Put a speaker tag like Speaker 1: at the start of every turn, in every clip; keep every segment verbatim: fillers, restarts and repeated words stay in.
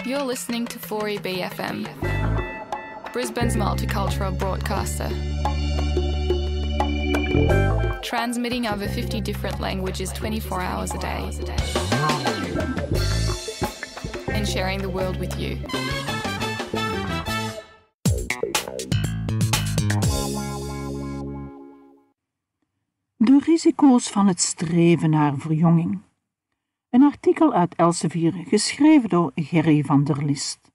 Speaker 1: You're listening to four E B F M, Brisbane's multicultural broadcaster. Transmitting over fifty different languages twenty-four hours a day. And sharing the world with you.
Speaker 2: De risico's van het streven naar verjonging. Een artikel uit Elsevier, geschreven door Gerry van der List.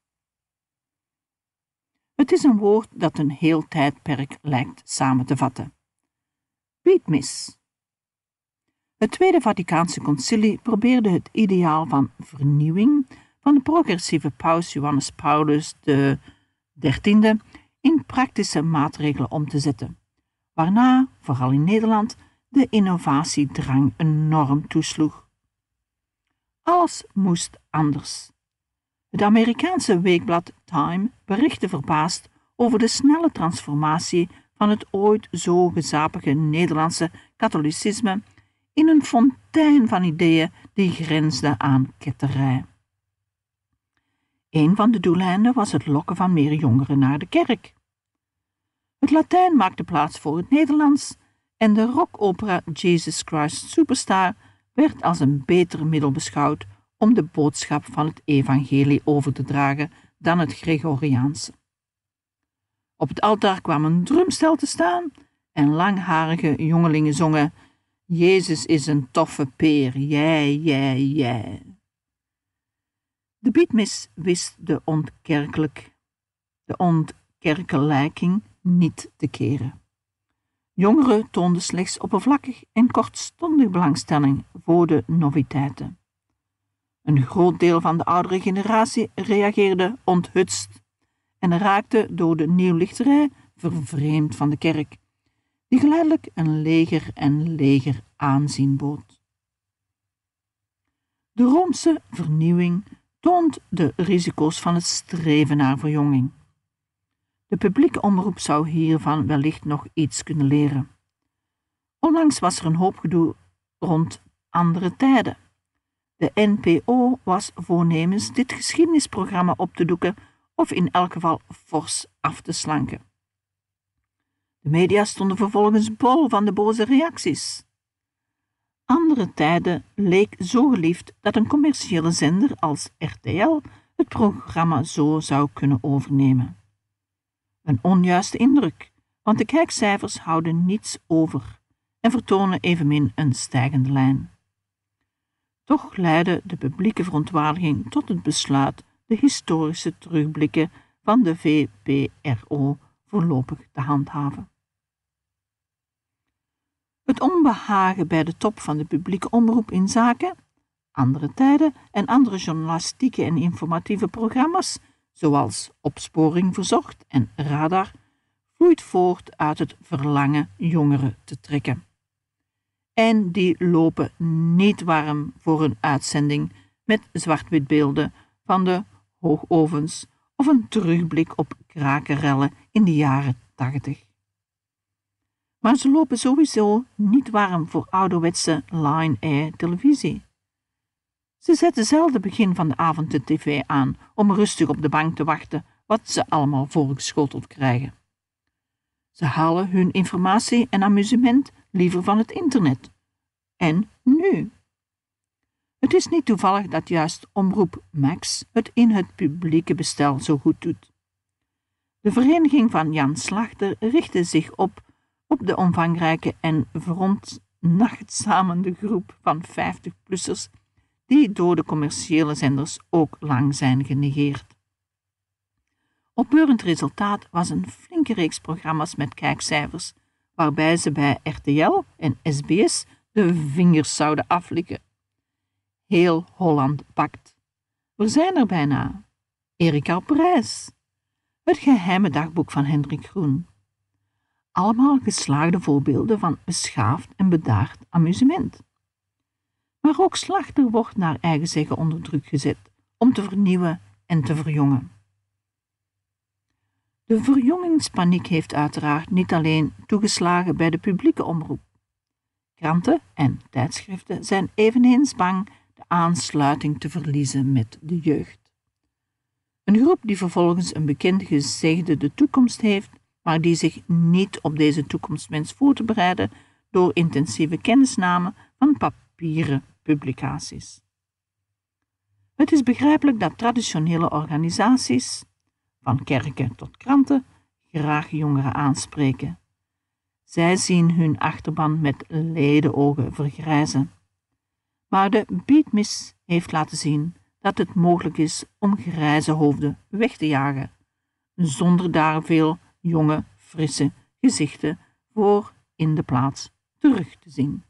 Speaker 2: Het is een woord dat een heel tijdperk lijkt samen te vatten. Beatmis. Het Tweede Vaticaanse Concilie probeerde het ideaal van vernieuwing van de progressieve paus Johannes Paulus de dertiende in praktische maatregelen om te zetten, waarna, vooral in Nederland, de innovatiedrang enorm toesloeg. Alles moest anders. Het Amerikaanse weekblad Time berichtte verbaasd over de snelle transformatie van het ooit zo gezapige Nederlandse katholicisme in een fontein van ideeën die grensde aan ketterij. Een van de doeleinden was het lokken van meer jongeren naar de kerk. Het Latijn maakte plaats voor het Nederlands en de rockopera Jesus Christ Superstar werd als een beter middel beschouwd om de boodschap van het evangelie over te dragen dan het Gregoriaanse. Op het altaar kwam een drumstel te staan en langharige jongelingen zongen: Jezus is een toffe peer, jij, jij, jij. De beatmis wist de ontkerkelijk, de ontkerkelijking niet te keren. Jongeren toonden slechts oppervlakkig en kortstondig belangstelling voor de noviteiten. Een groot deel van de oudere generatie reageerde onthutst en raakte door de nieuwlichterij vervreemd van de kerk, die geleidelijk een leger en leger aanzien bood. De Roomse vernieuwing toont de risico's van het streven naar verjonging. De publieke omroep zou hiervan wellicht nog iets kunnen leren. Onlangs was er een hoop gedoe rond andere tijden. De N P O was voornemens dit geschiedenisprogramma op te doeken of in elk geval fors af te slanken. De media stonden vervolgens bol van de boze reacties. Andere tijden leek zo geliefd dat een commerciële zender als R T L het programma zo zou kunnen overnemen. Een onjuiste indruk, want de kijkcijfers houden niets over en vertonen evenmin een stijgende lijn. Toch leidde de publieke verontwaardiging tot het besluit de historische terugblikken van de V P R O voorlopig te handhaven. Het onbehagen bij de top van de publieke omroep in zaken andere tijden en andere journalistieke en informatieve programma's, zoals Opsporing Verzocht en Radar, vloeit voort uit het verlangen jongeren te trekken. En die lopen niet warm voor een uitzending met zwart-wit beelden van de hoogovens of een terugblik op krakerrellen in de jaren tachtig. Maar ze lopen sowieso niet warm voor ouderwetse line-air televisie. Ze zetten zelden begin van de avond de tv aan om rustig op de bank te wachten wat ze allemaal voorgeschoteld krijgen. Ze halen hun informatie en amusement liever van het internet. En nu? Het is niet toevallig dat juist Omroep Max het in het publieke bestel zo goed doet. De vereniging van Jan Slachter richtte zich op op de omvangrijke en verontnachtzamende groep van vijftig-plussers die door de commerciële zenders ook lang zijn genegeerd. Opbeurend resultaat was een flinke reeks programma's met kijkcijfers, waarbij ze bij R T L en S B S de vingers zouden aflikken. Heel Holland bakt. We zijn er bijna. Erika op reis. Het geheime dagboek van Hendrik Groen. Allemaal geslaagde voorbeelden van beschaafd en bedaard amusement. Maar ook Slachter wordt naar eigen zeggen onder druk gezet om te vernieuwen en te verjongen. De verjongingspaniek heeft uiteraard niet alleen toegeslagen bij de publieke omroep. Kranten en tijdschriften zijn eveneens bang de aansluiting te verliezen met de jeugd. Een groep die vervolgens een bekend gezegde de toekomst heeft, maar die zich niet op deze toekomst wenst voor te bereiden door intensieve kennisname van papieren publicaties. Het is begrijpelijk dat traditionele organisaties, van kerken tot kranten, graag jongeren aanspreken. Zij zien hun achterban met ledenogen vergrijzen. Maar de Beatmis heeft laten zien dat het mogelijk is om grijze hoofden weg te jagen, zonder daar veel jonge, frisse gezichten voor in de plaats terug te zien.